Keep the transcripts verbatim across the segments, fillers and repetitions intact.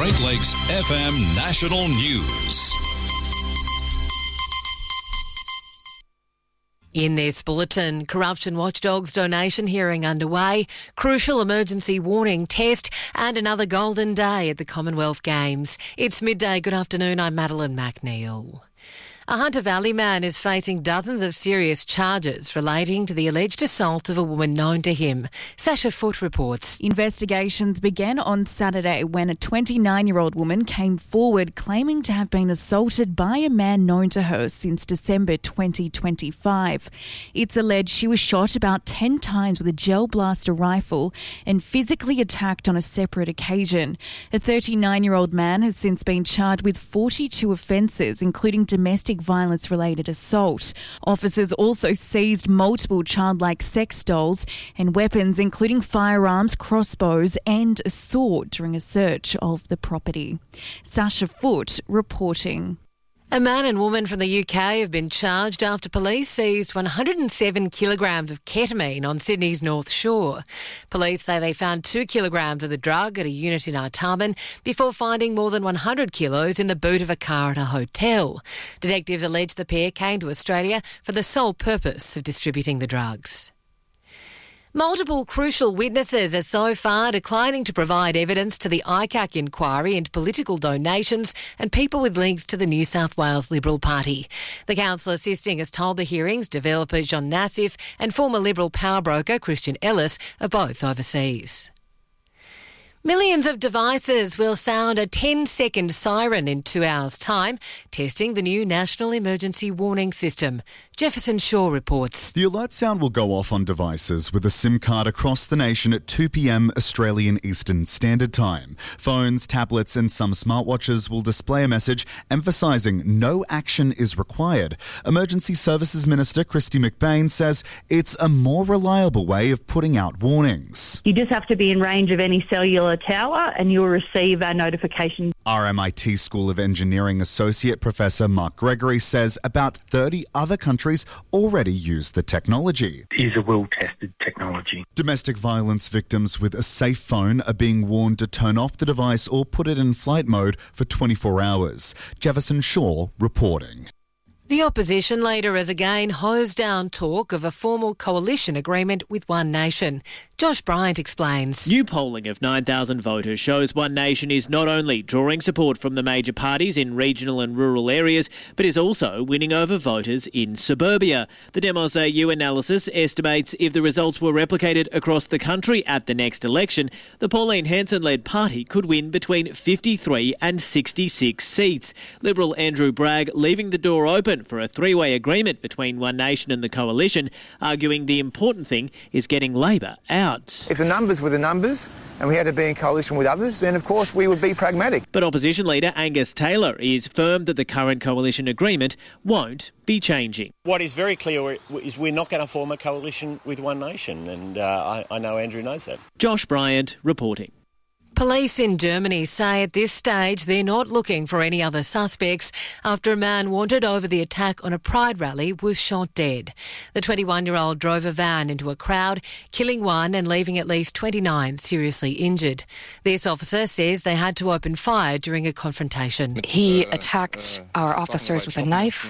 Great Lakes F M National News. In this bulletin, Corruption Watchdog's donation hearing underway, crucial emergency warning test and another golden day at the Commonwealth Games. It's midday. Good afternoon. I'm Madeline McNeil. A Hunter Valley man is facing dozens of serious charges relating to the alleged assault of a woman known to him. Sasha Foote reports. Investigations began on Saturday when a twenty-nine-year-old woman came forward claiming to have been assaulted by a man known to her since December twenty twenty-five. It's alleged she was shot about ten times with a gel blaster rifle and physically attacked on a separate occasion. A thirty-nine-year-old man has since been charged with forty-two offences, including domestic violence-related assault. Officers also seized multiple childlike sex dolls and weapons, including firearms, crossbows and a sword during a search of the property. Sasha Foote reporting. A man and woman from the U K have been charged after police seized one hundred seven kilograms of ketamine on Sydney's North Shore. Police say they found two kilograms of the drug at a unit in Artarmon before finding more than one hundred kilos in the boot of a car at a hotel. Detectives allege the pair came to Australia for the sole purpose of distributing the drugs. Multiple crucial witnesses are so far declining to provide evidence to the I C A C inquiry into political donations and people with links to the New South Wales Liberal Party. The council assisting has told the hearings developer John Nassif and former Liberal power broker Christian Ellis are both overseas. Millions of devices will sound a ten-second siren in two hours' time, testing the new National Emergency Warning System. Jefferson Shaw reports. The alert sound will go off on devices with a SIM card across the nation at two p.m. Australian Eastern Standard Time. Phones, tablets and some smartwatches will display a message emphasising no action is required. Emergency Services Minister Kristy McBain says it's a more reliable way of putting out warnings. You just have to be in range of any cellular tower and you'll receive our notification. R M I T School of Engineering Associate Professor Mark Gregory says about thirty other countries already use the technology. It is a well-tested technology. Domestic violence victims with a safe phone are being warned to turn off the device or put it in flight mode for twenty-four hours. Jefferson Shaw reporting. The opposition leader has again hosed down talk of a formal coalition agreement with One Nation. Josh Bryant explains. New polling of nine thousand voters shows One Nation is not only drawing support from the major parties in regional and rural areas, but is also winning over voters in suburbia. The Demos A U analysis estimates if the results were replicated across the country at the next election, the Pauline Hanson-led party could win between fifty-three and sixty-six seats. Liberal Andrew Bragg leaving the door open for a three-way agreement between One Nation and the coalition, arguing the important thing is getting Labor out. If the numbers were the numbers and we had to be in coalition with others, then of course we would be pragmatic. But opposition leader Angus Taylor is firm that the current coalition agreement won't be changing. What is very clear is we're not going to form a coalition with One Nation, and uh, I, I know Andrew knows that. Josh Bryant reporting. Police in Germany say at this stage they're not looking for any other suspects after a man wanted over the attack on a Pride rally was shot dead. The twenty-one-year-old drove a van into a crowd, killing one and leaving at least twenty-nine seriously injured. This officer says they had to open fire during a confrontation. He attacked our officers with a knife.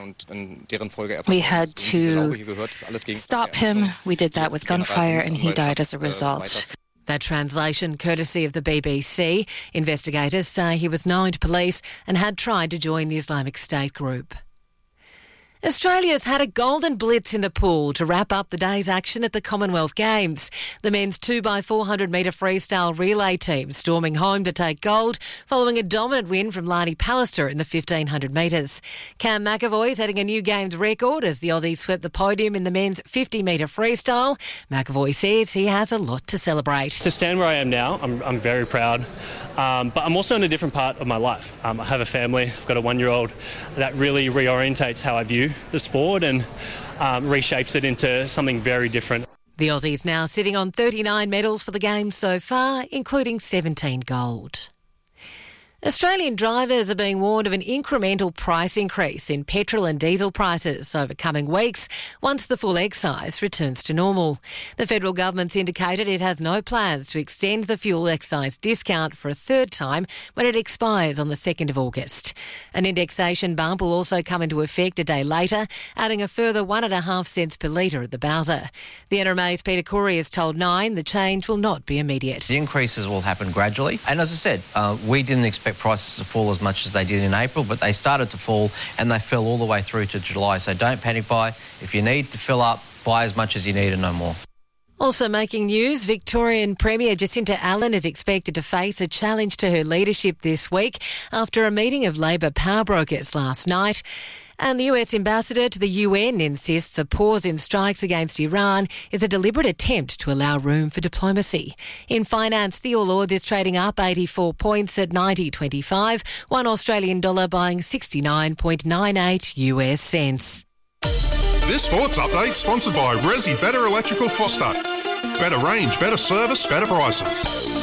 We had to stop him. We did that with gunfire and he died as a result. That translation courtesy of the B B C. Investigators say he was known to police and had tried to join the Islamic State group. Australia's had a golden blitz in the pool to wrap up the day's action at the Commonwealth Games. The men's two by four hundred metre freestyle relay team storming home to take gold following a dominant win from Lani Pallister in the fifteen hundred metres. Cam McAvoy setting a new Games record as the Aussies swept the podium in the men's fifty metre freestyle. McAvoy says he has a lot to celebrate. To stand where I am now, I'm, I'm very proud, um, but I'm also in a different part of my life. Um, I have a family, I've got a one-year-old. That really reorientates how I view the sport and um, reshapes it into something very different. The Aussies now sitting on thirty-nine medals for the Games so far, including seventeen gold. Australian drivers are being warned of an incremental price increase in petrol and diesel prices over coming weeks once the full excise returns to normal. The federal government's indicated it has no plans to extend the fuel excise discount for a third time when it expires on the second of August. An indexation bump will also come into effect a day later, adding a further one and a half cents per litre at the bowser. The N R M A's Peter Corey has told Nine the change will not be immediate. The increases will happen gradually, and as I said, uh, we didn't expect prices to fall as much as they did in April, but they started to fall and they fell all the way through to July. So don't panic buy. If you need to fill up, buy as much as you need and no more. Also making news, Victorian Premier Jacinta Allen is expected to face a challenge to her leadership this week after a meeting of Labor power brokers last night. And the U S ambassador to the U N insists a pause in strikes against Iran is a deliberate attempt to allow room for diplomacy. In finance, the All Ords is trading up eighty-four points at ninety twenty-five, one Australian dollar buying sixty-nine point nine eight U S cents. This sports update sponsored by Resi Better Electrical Foster. Better range, better service, better prices.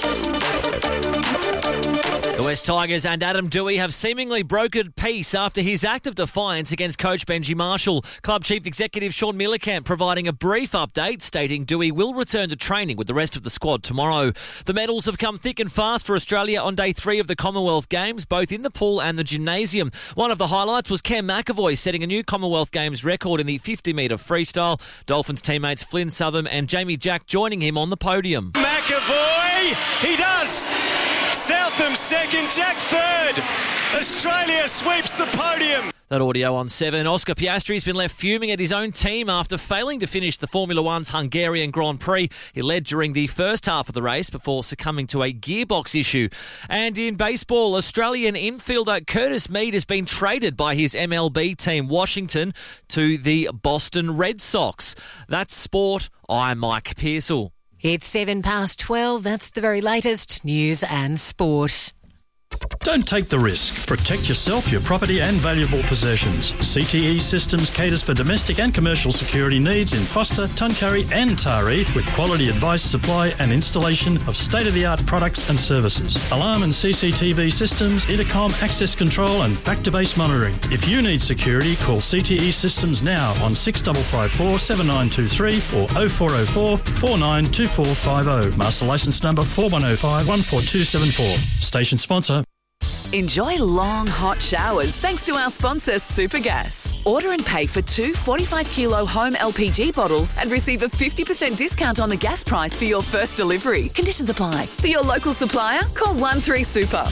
The West Tigers and Adam Doueihi have seemingly brokered peace after his act of defiance against coach Benji Marshall. Club Chief Executive Sean Millercamp providing a brief update, stating Doueihi will return to training with the rest of the squad tomorrow. The medals have come thick and fast for Australia on day three of the Commonwealth Games, both in the pool and the gymnasium. One of the highlights was Cam McAvoy setting a new Commonwealth Games record in the fifty metre freestyle. Dolphins teammates Flynn Southam and Jamie Jack joining him on the podium. McAvoy, he does! Southam second, Jack third. Australia sweeps the podium. That audio on seven. Oscar Piastri has been left fuming at his own team after failing to finish the Formula One's Hungarian Grand Prix. He led during the first half of the race before succumbing to a gearbox issue. And in baseball, Australian infielder Curtis Mead has been traded by his M L B team Washington to the Boston Red Sox. That's sport. I'm Mike Pearsall. It's seven past twelve. That's the very latest news and sport. Don't take the risk. Protect yourself, your property and valuable possessions. C T E Systems caters for domestic and commercial security needs in Foster, Tuncurry and Taree with quality advice, supply and installation of state-of-the-art products and services. Alarm and C C T V systems, intercom, access control and back-to-base monitoring. If you need security, call C T E Systems now on six five five four, seven nine two three or oh four oh four, four nine two four five oh. Master licence number four one oh five, one four two seven four. Station sponsor. Enjoy long, hot showers thanks to our sponsor, Supergas. Order and pay for two forty-five kilo home L P G bottles and receive a fifty percent discount on the gas price for your first delivery. Conditions apply. For your local supplier, call one three super.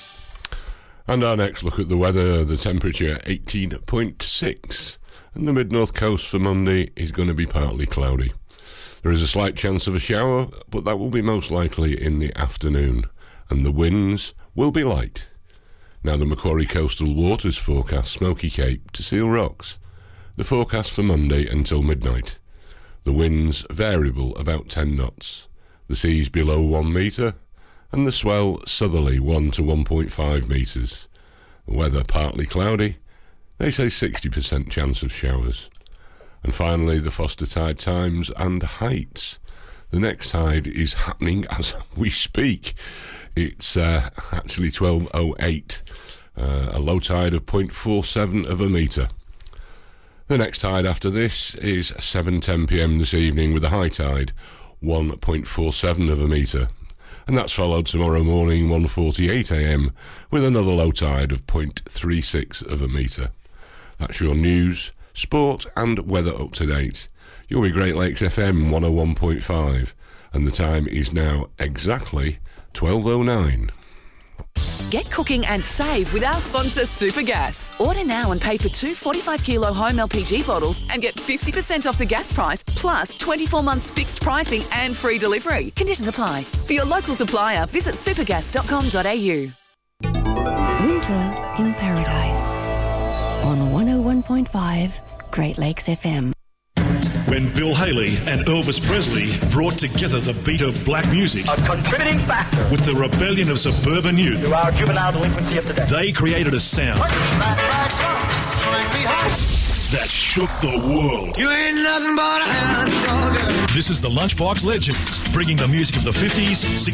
And our next look at the weather, the temperature eighteen point six. And the mid-north coast for Monday is going to be partly cloudy. There is a slight chance of a shower, but that will be most likely in the afternoon. And the winds will be light. Now the Macquarie Coastal Waters forecast Smoky Cape to Seal Rocks. The forecast for Monday until midnight. The winds variable about ten knots. The seas below one metre and the swell southerly one to one point five metres. The weather partly cloudy. They say sixty percent chance of showers. And finally the Foster tide times and heights. The next tide is happening as we speak. It's uh, actually twelve oh eight, uh, a low tide of zero point four seven of a metre. The next tide after this is seven ten p m this evening with a high tide one point four seven of a metre. And that's followed tomorrow morning one forty-eight a m with another low tide of zero point three six of a metre. That's your news, sport and weather up to date. You'll be Great Lakes F M one oh one point five and the time is now exactly twelve oh nine. Get cooking and save with our sponsor Supergas. Order now and pay for two forty-five kilo home L P G bottles and get fifty percent off the gas price plus twenty-four months fixed pricing and free delivery. Conditions apply. For your local supplier, visit supergas dot com dot a u. Winter in Paradise on one oh one point five Great Lakes F M. When Bill Haley and Elvis Presley brought together the beat of black music, a contributing factor, with the rebellion of suburban youth, to our juvenile delinquency of today, they created a sound that shook the world. You ain't nothing but a hound dog. This is the Lunchbox Legends, bringing the music of the fifties,